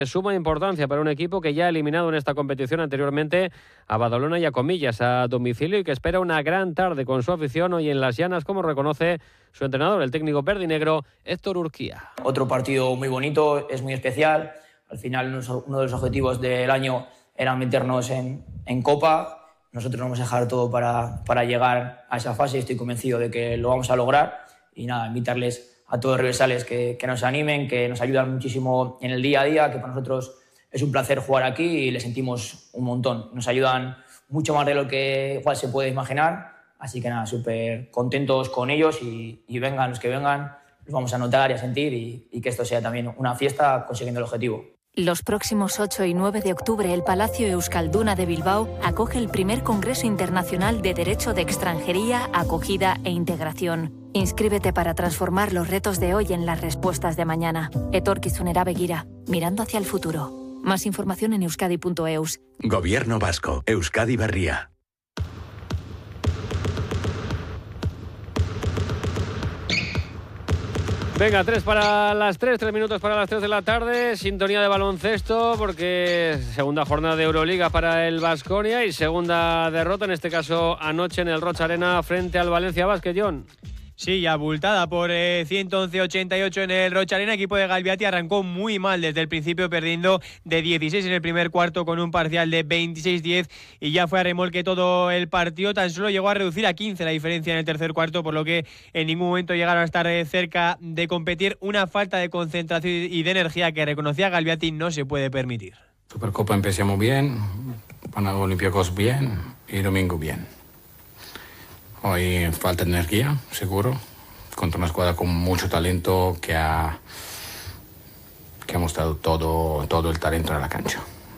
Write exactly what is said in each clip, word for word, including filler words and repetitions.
de suma importancia para un equipo que ya ha eliminado en esta competición anteriormente a Badalona y a Comillas a domicilio y que espera una gran tarde con su afición hoy en Las Llanas, como reconoce su entrenador, el técnico verdinegro Héctor Urquía. Otro partido muy bonito, es muy especial. Al final uno de los objetivos del año era meternos en, en Copa. Nosotros nos vamos a dejar todo para, para llegar a esa fase y estoy convencido de que lo vamos a lograr. Y nada, invitarles a todos los rivales que, que nos animen, que nos ayudan muchísimo en el día a día, que para nosotros es un placer jugar aquí y les sentimos un montón. Nos ayudan mucho más de lo que igual se puede imaginar. Así que nada, súper contentos con ellos y, y vengan los que vengan, los vamos a notar y a sentir y, y que esto sea también una fiesta consiguiendo el objetivo. Los próximos ocho y nueve de octubre, el Palacio Euskalduna de Bilbao acoge el primer Congreso Internacional de Derecho de Extranjería, Acogida e Integración. Inscríbete para transformar los retos de hoy en las respuestas de mañana. Etorkizunera begira, mirando hacia el futuro. Más información en euskadi punto eus. Gobierno Vasco, Euskadi Berria. Venga, tres para las tres, tres minutos para las tres de la tarde, sintonía de baloncesto porque segunda jornada de Euroliga para el Baskonia y segunda derrota, en este caso anoche en el Rocha Arena frente al Valencia Basket, John. Sí, abultada por eh, ciento once a ochenta y ocho en el Rocha Arena. El equipo de Galbiati arrancó muy mal desde el principio, perdiendo de dieciséis en el primer cuarto con un parcial de veintiséis diez y ya fue a remolque todo el partido. Tan solo llegó a reducir a quince la diferencia en el tercer cuarto, por lo que en ningún momento llegaron a estar eh, cerca de competir. Una falta de concentración y de energía que reconocía Galbiati no se puede permitir. Supercopa empezamos bien, Panagolímpicos bien y domingo bien. Hoy falta de energía, seguro, contra una escuadra con mucho talento que ha, que ha mostrado todo, todo el talento en la cancha.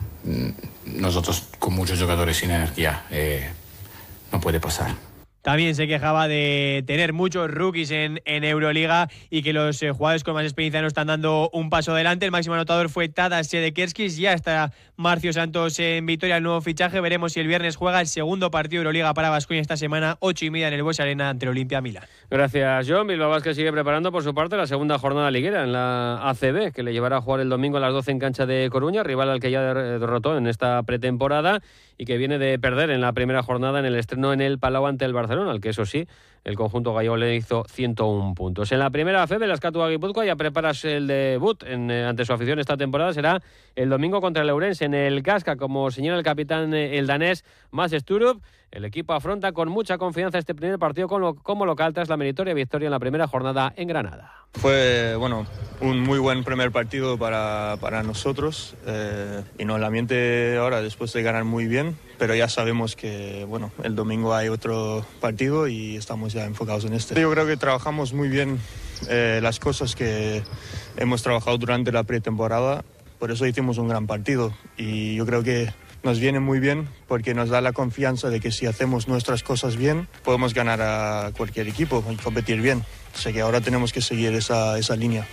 Nosotros con muchos jugadores sin energía, eh, no puede pasar. También se quejaba de tener muchos rookies en, en Euroliga y que los eh, jugadores con más experiencia no están dando un paso adelante. El máximo anotador fue Tadas Sedekerskis. Ya está Marcio Santos en Vitoria, el nuevo fichaje. Veremos si el viernes juega el segundo partido de Euroliga para Baskonia esta semana, ocho y media en el Bues Arena ante el Olimpia Milán. Gracias, John. Bilbao Basket sigue preparando por su parte la segunda jornada liguera en la A C B, que le llevará a jugar el domingo a las doce en cancha de Coruña, rival al que ya derrotó en esta pretemporada y que viene de perder en la primera jornada en el estreno en el Palau ante el Barcelona, al que eso sí, el conjunto gallego le hizo ciento uno puntos. En la primera A C B, el Azkatua Gipuzkoa ya preparas el debut en, eh, ante su afición esta temporada. Será el domingo contra el Ourense en el Gasca, como señala el capitán eh, el danés Mas Sturup. El equipo afronta con mucha confianza este primer partido con lo, como local tras la meritoria victoria en la primera jornada en Granada. Fue bueno, un muy buen primer partido para, para nosotros eh, y nos la ambiente ahora después de ganar muy bien, pero ya sabemos que bueno, el domingo hay otro partido y estamos ya enfocados en este. Yo creo que trabajamos muy bien eh, las cosas que hemos trabajado durante la pretemporada, por eso hicimos un gran partido y yo creo que nos viene muy bien porque nos da la confianza de que si hacemos nuestras cosas bien podemos ganar a cualquier equipo y competir bien. Así que ahora tenemos que seguir esa, esa línea.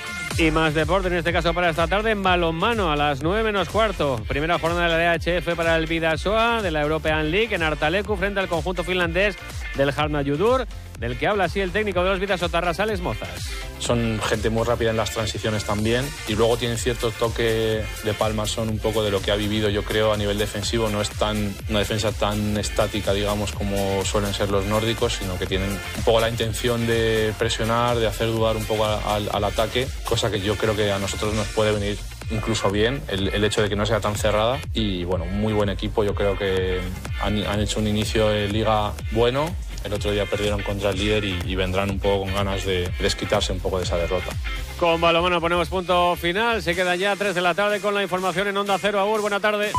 Y más deporte, en este caso para esta tarde, en balonmano a las nueve menos cuarto. Primera jornada de la D H F para el Bidasoa de la European League en Artalecu frente al conjunto finlandés del Hjarnarjudur, del que habla así el técnico de los Bidasotarras, Alex Mozas. Son gente muy rápida en las transiciones también y luego tienen cierto toque de palmason un poco de lo que ha vivido, yo creo, a nivel defensivo. No es tan una defensa tan estática, digamos, como suelen ser los nórdicos, sino que tienen un poco la intención de presionar, de hacer dudar un poco al, al ataque, cosa que yo creo que a nosotros nos puede venir incluso bien, el, el hecho de que no sea tan cerrada. Y bueno, un muy buen equipo. Yo creo que han, han hecho un inicio de liga bueno. El otro día perdieron contra el líder y, y vendrán un poco con ganas de desquitarse un poco de esa derrota. Con balonmano ponemos punto final. Se quedan ya tres de la tarde con la información en Onda Cero. Agur, buena tarde.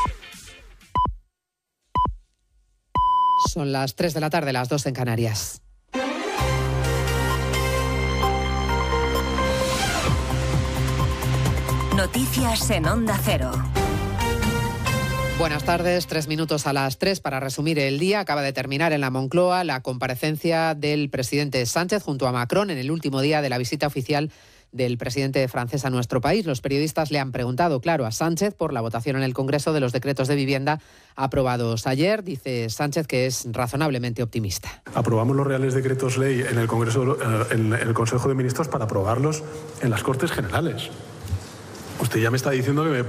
Son las tres de la tarde, las dos en Canarias. Noticias en Onda Cero. Buenas tardes, tres minutos a las tres para resumir el día. Acaba de terminar en la Moncloa la comparecencia del presidente Sánchez junto a Macron en el último día de la visita oficial del presidente francés a nuestro país. Los periodistas le han preguntado, claro, a Sánchez por la votación en el Congreso de los decretos de vivienda aprobados ayer. Dice Sánchez que es razonablemente optimista. Aprobamos los reales decretos ley en el Congreso, en el Consejo de Ministros para aprobarlos en las Cortes Generales. Aprobamos los reales decretos ley en el Congreso, en el Consejo de Ministros para aprobarlos en las Cortes Generales. Aprobamos los reales decretos ley en el Congreso, en el Consejo de Ministros para aprobarlos en las Cortes Generales. Aprobamos los reales decretos ley en el Congreso, en el Consejo de Ministros para aprobarlos en las Cortes Generales. Usted ya me está diciendo que me